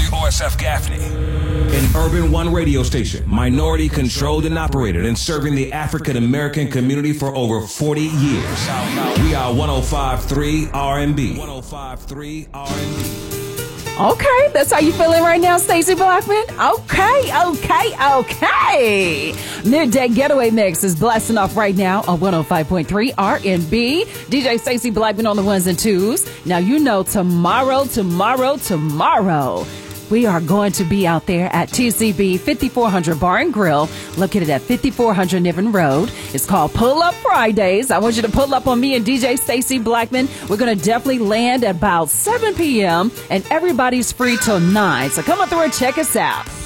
WOSF Gaffney. An Urban One radio station, minority controlled and operated, and serving the African American community for over 40 years. We are 105.3 R&B. 105.3 R&B. Okay, that's how you feeling right now, Stacey Blackman? Okay. Midday Getaway Mix is blasting off right now on 105.3 R&B. DJ Stacey Blackman on the ones and twos. Now, you know, tomorrow, we are going to be out there at TCB 5400 Bar and Grill, located at 5400 Niven Road. It's called Pull Up Fridays. I want you to pull up on me and DJ Stacey Blackman. We're going to definitely land at about 7 p.m. and everybody's free till 9. So come on through and check us out.